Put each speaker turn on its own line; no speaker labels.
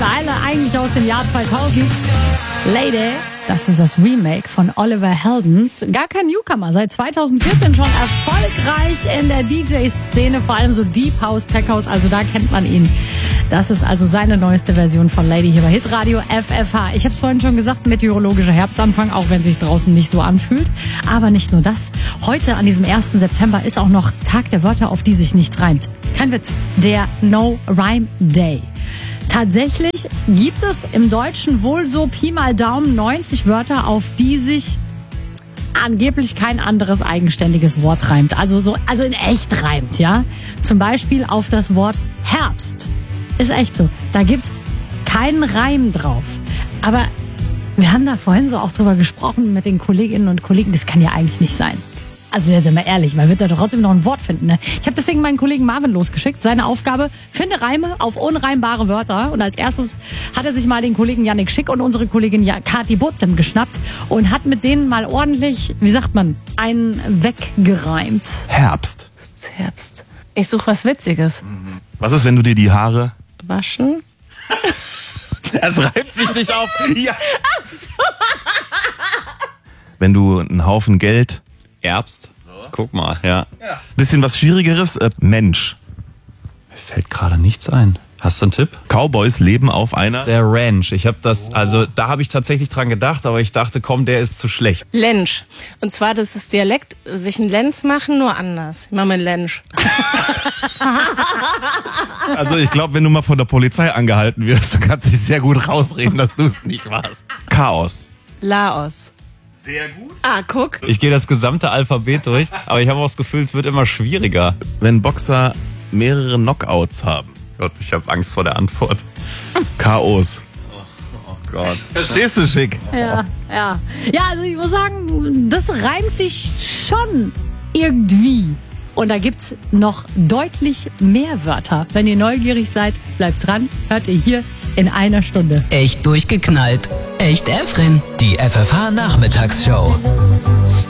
Teile eigentlich aus dem Jahr 2000. Lady, das ist das Remake von Oliver Heldens. Gar kein Newcomer, seit 2014 schon erfolgreich in der DJ-Szene, vor allem so Deep House, Tech House, also da kennt man ihn. Das ist also seine neueste Version von Lady hier bei Hitradio FFH. Ich habe es vorhin schon gesagt, meteorologischer Herbstanfang, auch wenn es sich draußen nicht so anfühlt. Aber nicht nur das. Heute, an diesem 1. September, ist auch noch Tag der Wörter, auf die sich nichts reimt. Kein Witz, der No Rhyme Day. Tatsächlich gibt es im Deutschen wohl so Pi mal Daumen 90 Wörter, auf die sich angeblich kein anderes eigenständiges Wort reimt. Also in echt reimt, ja. Zum Beispiel auf das Wort Herbst. Ist echt so. Da gibt's keinen Reim drauf. Aber wir haben da vorhin so auch drüber gesprochen mit den Kolleginnen und Kollegen. Das kann ja eigentlich nicht sein. Also jetzt mal ehrlich, man wird da doch trotzdem noch ein Wort finden. Ne? Ich habe deswegen meinen Kollegen Marvin losgeschickt. Seine Aufgabe, finde Reime auf unreimbare Wörter. Und als erstes hat er sich mal den Kollegen Yannick Schick und unsere Kollegin Kathi Burzem geschnappt und hat mit denen mal ordentlich, wie sagt man, einen weggereimt.
Herbst.
Herbst. Ich suche was Witziges.
Was ist, wenn du dir die Haare...
Waschen?
Es reimt sich nicht auf. Ja. Wenn du einen Haufen Geld...
Herbst. Guck mal, ja.
Bisschen was Schwierigeres. Mensch.
Mir fällt gerade nichts ein. Hast du einen Tipp?
Cowboys leben auf einer...
Der Ranch. Da habe ich tatsächlich dran gedacht, aber ich dachte, komm, der ist zu schlecht.
Lensch. Und zwar, das ist Dialekt, sich ein Lenz machen, nur anders. Ich mach mal Lensch.
Also ich glaube, wenn du mal von der Polizei angehalten wirst, dann kannst du dich sehr gut rausreden, dass du es nicht warst. Chaos.
Laos.
Sehr gut.
Ah, guck.
Ich gehe das gesamte Alphabet durch, aber ich habe auch das Gefühl, es wird immer schwieriger.
Wenn Boxer mehrere Knockouts haben.
Gott, ich habe Angst vor der Antwort.
Chaos.
Oh Gott.
Verstehst du, Schick?
Ja. Ja, also ich muss sagen, das reimt sich schon irgendwie. Und da gibt's noch deutlich mehr Wörter. Wenn ihr neugierig seid, bleibt dran, hört ihr hier in einer Stunde.
Echt durchgeknallt. Echt Efren.
Die FFH Nachmittagsshow.